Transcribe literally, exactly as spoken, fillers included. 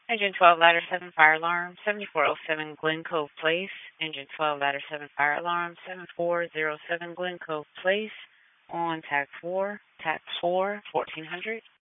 Engine twelve, ladder seven, fire alarm, seventy-four oh seven Glen Cove Place. Engine twelve, ladder seven, fire alarm, seven four zero seven Glen Cove Place. On tax four, tax four, fourteen hundred.